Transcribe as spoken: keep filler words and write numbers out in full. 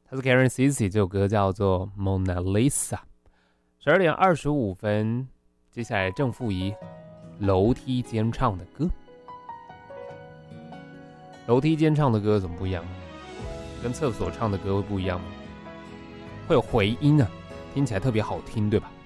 他是 Karen Cici， 这首歌叫做 Mona Lisa。十二点二十五分，接下来正负一楼梯间唱的歌。楼梯间唱的歌怎么不一样？跟厕所唱的歌会不一样吗？会有回音啊，听起来特别好听，对吧？